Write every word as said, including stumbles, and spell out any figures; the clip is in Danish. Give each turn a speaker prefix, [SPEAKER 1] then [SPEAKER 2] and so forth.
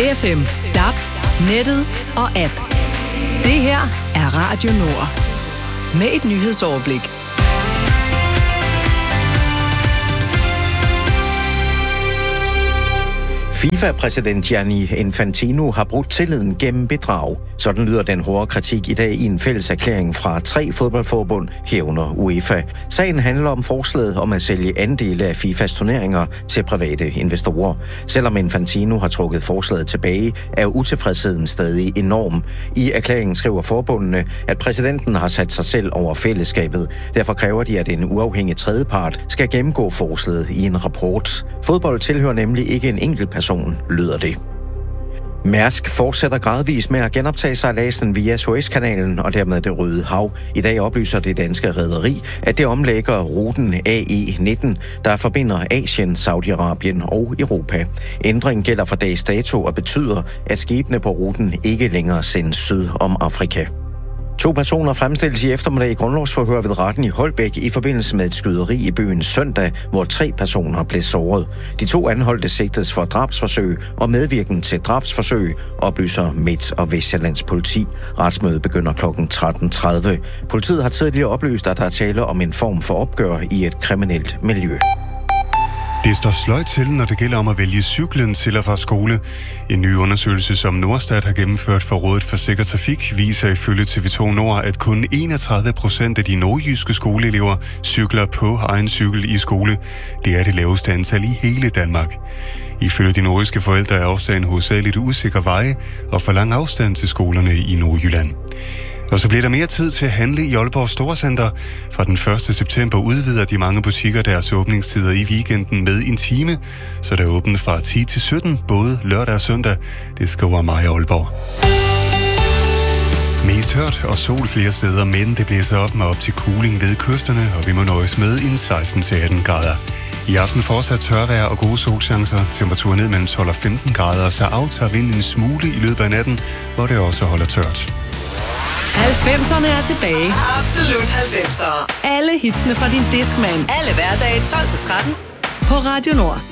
[SPEAKER 1] F M, D A B, nettet og app. Det her er Radio Nord. Med et nyhedsoverblik.
[SPEAKER 2] FIFA-præsident Gianni Infantino har brudt tilliden gennem bedrag. Sådan lyder den hårde kritik i dag i en fælles erklæring fra tre fodboldforbund, herunder UEFA. Sagen handler om forslaget om at sælge andele af FIFAs turneringer til private investorer. Selvom Infantino har trukket forslaget tilbage, er utilfredsheden stadig enorm. I erklæringen skriver forbundene, at præsidenten har sat sig selv over fællesskabet. Derfor kræver de, at en uafhængig tredjepart skal gennemgå forslaget i en rapport. Fodbold tilhører nemlig ikke en enkelt person, lyder det. Mærsk fortsætter gradvist med at genoptage sejladsen via Suezkanalen og dermed det Røde Hav. I dag oplyser det danske rederi, at det omlægger ruten A E nitten, der forbinder Asien, Saudi-Arabien og Europa. Ændringen gælder fra dags dato og betyder, at skibene på ruten ikke længere sendes syd om Afrika. To personer fremstilles i eftermiddag i grundlovsforhør ved retten i Holbæk i forbindelse med et skyderi i byen søndag, hvor tre personer blev såret. De to anholdte sigtes for drabsforsøg og medvirken til drabsforsøg, oplyser Midt- og Vestsjællands politi. Retsmødet begynder klokken tretten tredive. Politiet har tidligere oplyst, at der er tale om en form for opgør i et kriminelt miljø.
[SPEAKER 3] Det står sløjt til, når det gælder om at vælge cyklen til og fra skole. En ny undersøgelse, som Norstat har gennemført for Rådet for Sikker Trafik, viser ifølge T V to Nord, at kun enogtredive procent af de nordjyske skoleelever cykler på egen cykel i skole. Det er det laveste antal i hele Danmark. Ifølge de nordjyske forældre er årsagen hovedsageligt usikre veje og for lang afstand til skolerne i Nordjylland. Og så bliver der mere tid til at handle i Aalborg Storcenter. Fra den første september udvider de mange butikker deres åbningstider i weekenden med en time, så der er åbent fra ti til sytten, både lørdag og søndag. Det skriver Maja Aalborg. Mest hørt og sol flere steder, men det blæser op med op til cooling ved kysterne, og vi må nøjes med en seksten til atten grader. I aften fortsat tørvejr og gode solchancer. Temperaturen ned mellem tolv og femten grader, så aftager vinden en smule i løbet af natten, hvor det også holder tørt.
[SPEAKER 1] halvfemserne er tilbage.
[SPEAKER 4] Absolut halvfemsere.
[SPEAKER 1] Alle hitsene fra din Discman.
[SPEAKER 4] Alle hverdage tolv til tretten.
[SPEAKER 1] På Radio Nord.